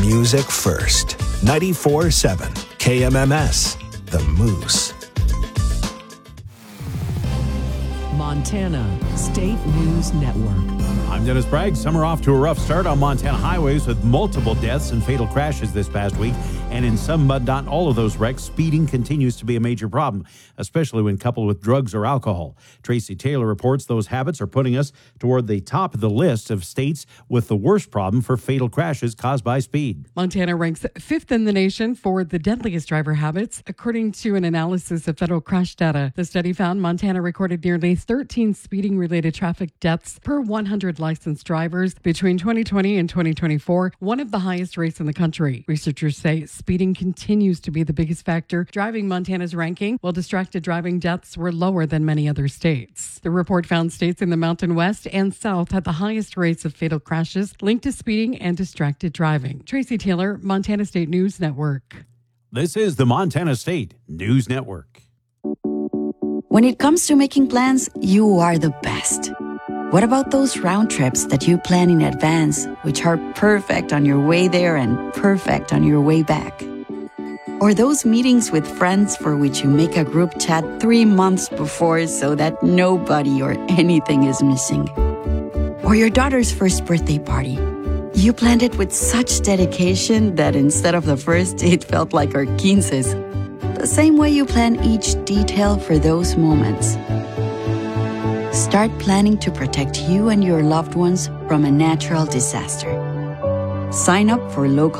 music first. 94.7 KMMS, The Moose. Montana State News Network. I'm Dennis Bragg. Summer off to a rough start on Montana highways with multiple deaths and fatal crashes this past week. And in some, but not all of those wrecks, speeding continues to be a major problem, especially when coupled with drugs or alcohol. Tracy Taylor reports those habits are putting us toward the top of the list of states with the worst problem for fatal crashes caused by speed. Montana ranks fifth in the nation for the deadliest driver habits, according to an analysis of federal crash data. The study found Montana recorded nearly 13 speeding-related traffic deaths per 100 licensed drivers between 2020 and 2024, one of the highest rates in the country. Researchers say speeding continues to be the biggest factor driving Montana's ranking, while distracted driving deaths were lower than many other states. The report found states in the Mountain West and South had the highest rates of fatal crashes linked to speeding and distracted driving. Tracy Taylor, Montana State News Network. This is the Montana State News Network. When it comes to making plans, you are the best. What about those round trips that you plan in advance, which are perfect on your way there and perfect on your way back? Or those meetings with friends for which you make a group chat 3 months before so that nobody or anything is missing? Or your daughter's first birthday party. You planned it with such dedication that instead of the first, it felt like our quinces. The same way you plan each detail for those moments. Start planning to protect you and your loved ones from a natural disaster. Sign up for local